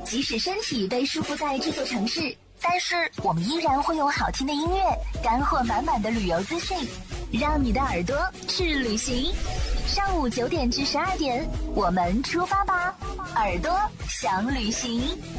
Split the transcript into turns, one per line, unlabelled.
即使身体被束缚在这座城市，但是我们依然会用好听的音乐，干货满满的旅游资讯，让你的耳朵去旅行。上午9点至12点，我们出发吧，耳朵想旅行。